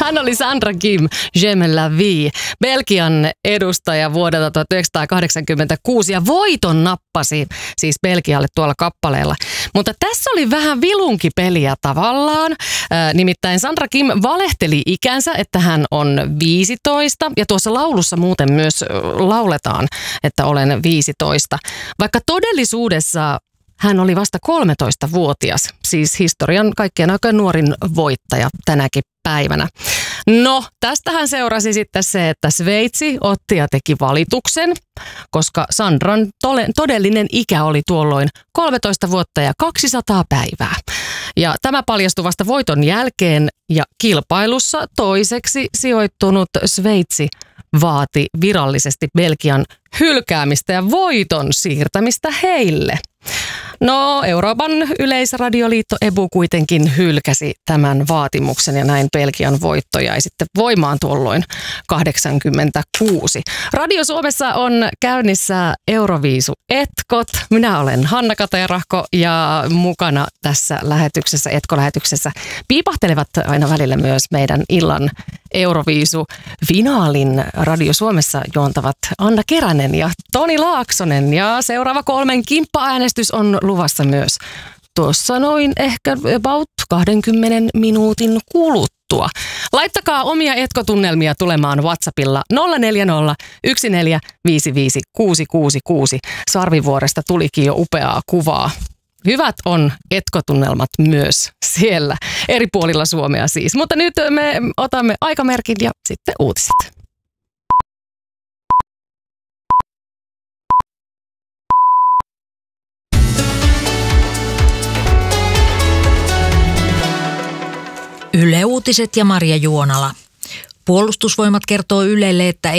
Hän oli Sandra Kim, J'aime la vie, Belgian edustaja vuodelta 1986 ja voiton nappasi siis Belgialle tuolla kappaleella. Mutta tässä oli vähän vilunkipeliä tavallaan. Nimittäin Sandra Kim valehteli ikänsä, että hän on 15 ja tuossa laulussa muuten myös lauletaan, että olen 15. Vaikka todellisuudessa hän oli vasta 13-vuotias, siis historian kaikkien aikojen nuorin voittaja tänäkin päivänä. No, tästähän seurasi sitten se, että Sveitsi otti ja teki valituksen, koska Sandran todellinen ikä oli tuolloin 13 vuotta ja 200 päivää. Ja tämä paljastui vasta voiton jälkeen ja kilpailussa toiseksi sijoittunut Sveitsi vaati virallisesti Belgian hylkäämistä ja voiton siirtämistä heille. No, Euroopan yleisradioliitto EBU kuitenkin hylkäsi tämän vaatimuksen ja näin Belgian voitto jäi sitten voimaan tuolloin 86. Radio Suomessa on käynnissä Euroviisu-etkot. Minä olen Hanna Katajärahko ja mukana tässä lähetyksessä, etkolähetyksessä, piipahtelevat aina välillä myös meidän illan Euroviisu-finaalin Radio Suomessa juontavat Anna Keränen ja Toni Laaksonen. Ja seuraava 3 kimppa-äänestys on luvassa myös tuossa noin ehkä about 20 minuutin kuluttua. Laittakaa omia etkotunnelmia tulemaan WhatsAppilla 040 1455 666. Sarvivuoresta tulikin jo upeaa kuvaa. Hyvät on etkotunnelmat myös siellä, eri puolilla Suomea siis. Mutta nyt me otamme aikamerkin ja sitten uutiset. Yle Uutiset ja Maria Juonala. Puolustusvoimat kertoo Ylelle, että